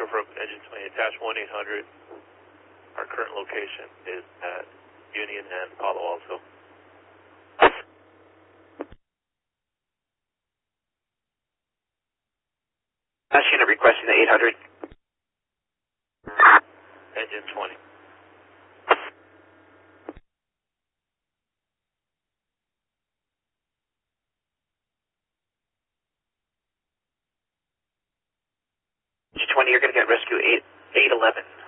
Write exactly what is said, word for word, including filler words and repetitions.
Metro for engine twenty, attach one eight hundred. Our current location is at Union and Palo Alto. Dash unit requesting the eight hundred. Engine twenty. Engine twenty, you're going to get rescue eight, eight eleven.